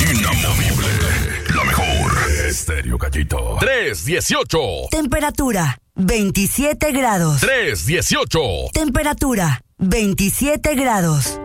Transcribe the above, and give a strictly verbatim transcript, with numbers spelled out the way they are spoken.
Inamovible. La mejor. Estéreo Gallito. tres dieciocho. Temperatura veintisiete grados. tres dieciocho. Temperatura veintisiete grados.